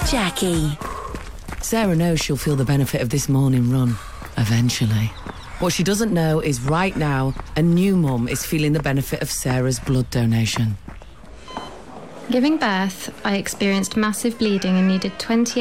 Jackie. Sarah knows she'll feel the benefit of this morning run, eventually. What she doesn't know is right now, a new mum is feeling the benefit of Sarah's blood donation. Giving birth, I experienced massive bleeding and needed 28